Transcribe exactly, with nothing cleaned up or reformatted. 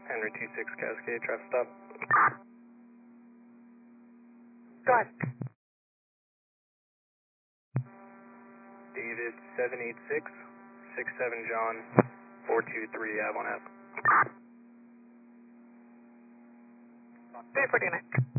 Henry two six Cascade, traffic stop. Go ahead. David seven eight six, six seven John, four two three Avon Ave. three forty-nine.